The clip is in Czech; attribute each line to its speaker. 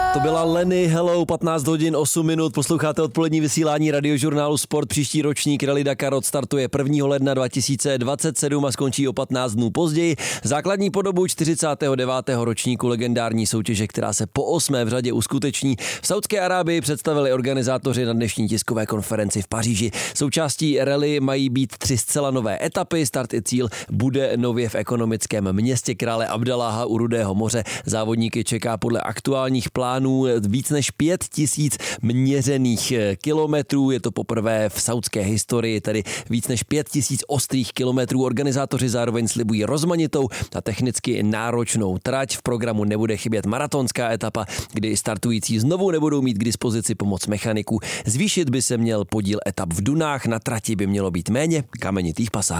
Speaker 1: To byla Lenny, hello, 15 hodin 8 minut, posloucháte odpolední vysílání radiožurnálu Sport. Příští ročník Rally Dakar odstartuje 1. ledna 2027 a skončí o 15 dnů později. Základní podobu 49. ročníku legendární soutěže, která se po 8. v řadě uskuteční v Saudské Arábii, představili organizátoři na dnešní tiskové konferenci v Paříži. Součástí rally mají být 3 zcela nové etapy, start i cíl bude nově v ekonomickém městě krále Abdaláha u Rudého moře. Závodníky čeká podle aktuálních plánů víc než 5000 měřených kilometrů. Je to poprvé v saudské historii, tedy víc než 5000 ostrých kilometrů. Organizátoři zároveň slibují rozmanitou a technicky náročnou trať. V programu nebude chybět maratonská etapa, kdy startující znovu nebudou mít k dispozici pomoc mechaniků. Zvýšit by se měl podíl etap v dunách, na trati by mělo být méně kamenitých pasáží.